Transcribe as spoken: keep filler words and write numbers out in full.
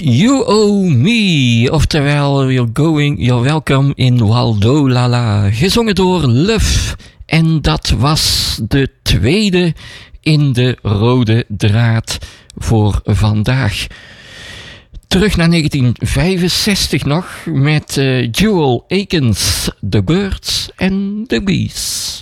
You Owe Me, oftewel You're Going, You're Welcome in Waldo Lala, gezongen door Luf. En dat was de tweede in de rode draad voor vandaag. Terug naar negentien vijfenzestig nog met uh, Jewel Akins, The Birds and the Bees.